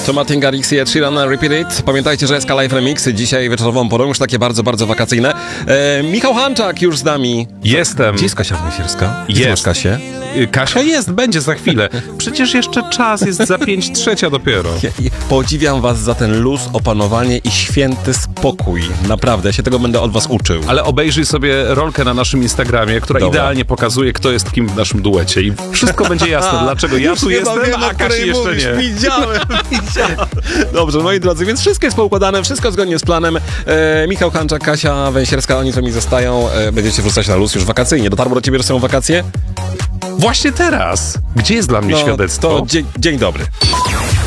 To Martin Garrix i Ed Sheeran, Repeat It. Pamiętajcie, że SK Live Remix dzisiaj wieczorową porą, już takie bardzo, bardzo wakacyjne. Michał Hanczak już z nami. Jestem. Gdzie jest Kasia Węsierska? Jest. Kasię? Kasia jest, będzie za chwilę. Przecież jeszcze czas, jest za 5:03 dopiero. Podziwiam was za ten luz, opanowanie i święty spokój. Naprawdę, ja się tego będę od was uczył. Ale obejrzyj sobie rolkę na naszym Instagramie, która idealnie pokazuje, kto jest kim w naszym duecie. I wszystko będzie jasne, dlaczego ja tu jestem, a Kasi jeszcze nie. Widziałem. Dobrze, moi drodzy, więc wszystko jest poukładane, wszystko zgodnie z planem. Michał Hanczak, Kasia Węsierska, oni co mi zostają. Będziecie wrzucać na luz już wakacyjnie. Dotarło do ciebie, że są wakacje? Właśnie teraz. Gdzie jest dla mnie świadectwo? To dzień dobry.